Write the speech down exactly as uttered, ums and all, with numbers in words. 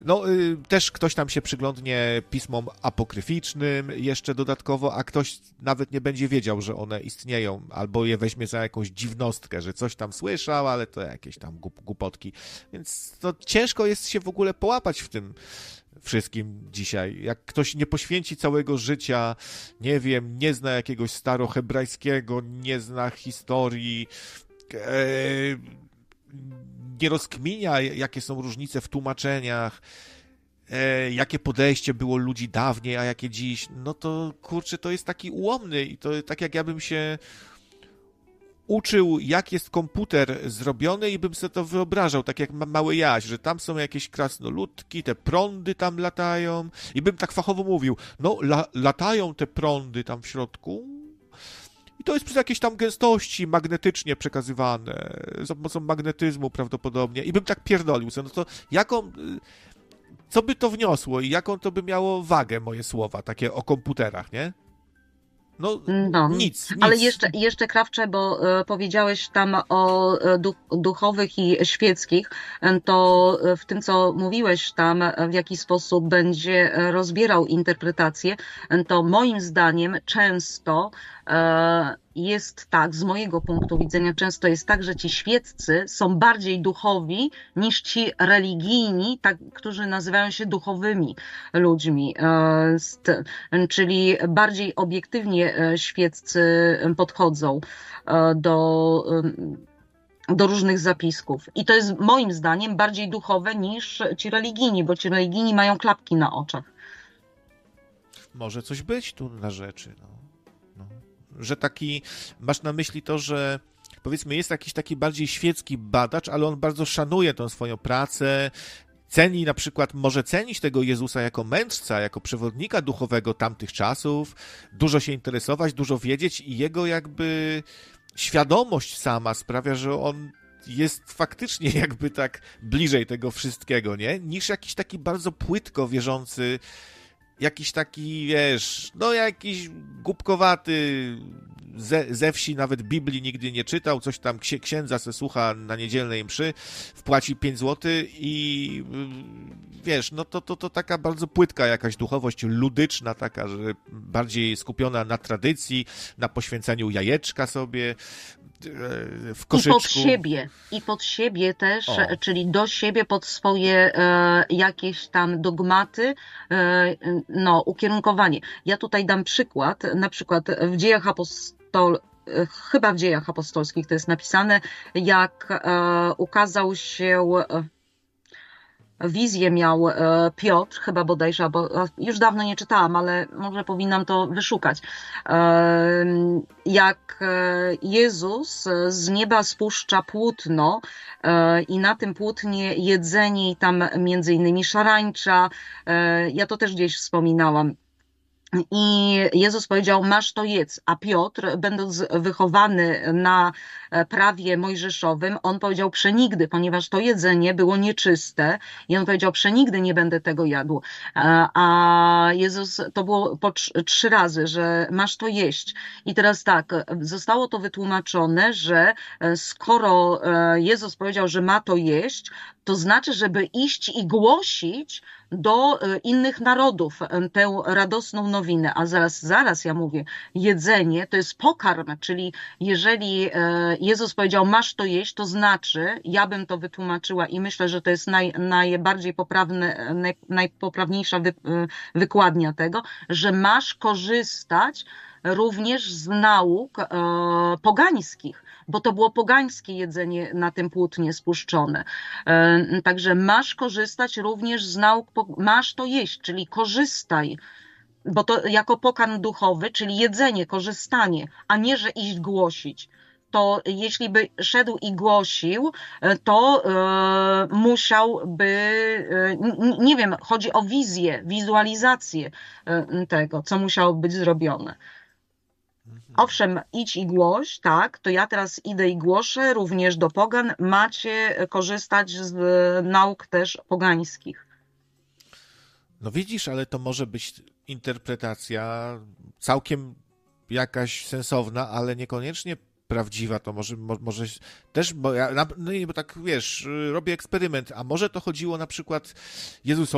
No, y, też ktoś tam się przyglądnie pismom apokryficznym jeszcze dodatkowo, a ktoś nawet nie będzie wiedział, że one istnieją, albo je weźmie za jakąś dziwnostkę, że coś tam słyszał, ale to jakieś tam głup, głupotki. Więc to ciężko jest się w ogóle połapać w tym wszystkim dzisiaj. Jak ktoś nie poświęci całego życia, nie wiem, nie zna jakiegoś starohebrajskiego, nie zna historii, e, nie rozkminia, jakie są różnice w tłumaczeniach, e, jakie podejście było ludzi dawniej, a jakie dziś, no to kurczę, to jest taki ułomny i to tak jak ja bym się uczył, jak jest komputer zrobiony i bym sobie to wyobrażał, tak jak ma mały Jaś, że tam są jakieś krasnoludki, te prądy tam latają i bym tak fachowo mówił, no la, latają te prądy tam w środku i to jest przy jakiejś tam gęstości magnetycznie przekazywane, za pomocą magnetyzmu prawdopodobnie i bym tak pierdolił, no to jaką, co by to wniosło i jaką to by miało wagę moje słowa, takie o komputerach, nie? No, No, nic, ale nic. jeszcze, jeszcze Krawcze, bo e, powiedziałeś tam o e, duch, duchowych i świeckich, e, to e, w tym, co mówiłeś tam, e, w jaki sposób będzie e, rozbierał interpretację, e, to moim zdaniem często e, jest tak, z mojego punktu widzenia, często jest tak, że ci świeccy są bardziej duchowi niż ci religijni, tak, którzy nazywają się duchowymi ludźmi, e, st, czyli bardziej obiektywnie e, świeccy podchodzą e, do, e, do różnych zapisków. I to jest moim zdaniem bardziej duchowe niż ci religijni, bo ci religijni mają klapki na oczach. Może coś być tu na rzeczy, no. No. Że taki, masz na myśli to, że powiedzmy jest jakiś taki bardziej świecki badacz, ale on bardzo szanuje tą swoją pracę, ceni na przykład, może cenić tego Jezusa jako mędrca, jako przewodnika duchowego tamtych czasów, dużo się interesować, dużo wiedzieć i jego jakby świadomość sama sprawia, że on jest faktycznie jakby tak bliżej tego wszystkiego, nie? Niż jakiś taki bardzo płytko wierzący, jakiś taki, wiesz, no jakiś głupkowaty ze, ze wsi, nawet Biblii nigdy nie czytał, coś tam księ, księdza se słucha na niedzielnej mszy, wpłaci pięć złotych i wiesz, no to, to, to taka bardzo płytka jakaś duchowość ludyczna taka, że bardziej skupiona na tradycji, na poświęceniu jajeczka sobie w koszyczku. I pod siebie, i pod siebie też, O. czyli do siebie, pod swoje e, jakieś tam dogmaty, e, no, ukierunkowanie. Ja tutaj dam przykład, na przykład w Dziejach Apostol, chyba w Dziejach Apostolskich to jest napisane, jak e, ukazał się wizję miał Piotr, chyba bodajże, bo już dawno nie czytałam, ale może powinnam to wyszukać. Jak Jezus z nieba spuszcza płótno i na tym płótnie jedzenie i tam między innymi szarańcza, ja to też gdzieś wspominałam. I Jezus powiedział, masz to jedz, a Piotr, będąc wychowany na prawie mojżeszowym, on powiedział przenigdy, ponieważ to jedzenie było nieczyste i on powiedział, przenigdy nie będę tego jadł. A Jezus, to było po trzy razy, że masz to jeść. I teraz tak, zostało to wytłumaczone, że skoro Jezus powiedział, że ma to jeść, to znaczy, żeby iść i głosić do innych narodów tę radosną nowinę. A zaraz, zaraz ja mówię, jedzenie to jest pokarm, czyli jeżeli Jezus powiedział, masz to jeść, to znaczy, ja bym to wytłumaczyła i myślę, że to jest naj, najbardziej poprawne, naj, najpoprawniejsza wy, wykładnia tego, że masz korzystać również z nauk e, pogańskich, bo to było pogańskie jedzenie na tym płótnie spuszczone. E, także masz korzystać również z nauk, masz to jeść, czyli korzystaj, bo to jako pokarm duchowy, czyli jedzenie, korzystanie, a nie, że iść głosić. To jeśli by szedł i głosił, to e, musiałby, e, nie wiem, chodzi o wizję, wizualizację e, tego, co musiało być zrobione. Owszem, idź i głoś, tak, to ja teraz idę i głoszę również do pogan, macie korzystać z nauk też pogańskich. No widzisz, ale to może być interpretacja całkiem jakaś sensowna, ale niekoniecznie prawdziwa, to może, może też, bo ja, no i bo tak, wiesz, robię eksperyment, a może to chodziło na przykład Jezusowi